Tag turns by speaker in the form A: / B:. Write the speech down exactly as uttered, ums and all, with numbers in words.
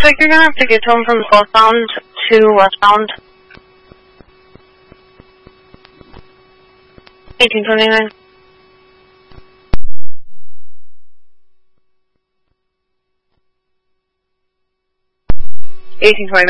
A: looks like you're gonna have to get home from southbound to westbound. eighteen twenty-nine. eighteen twenty-nine.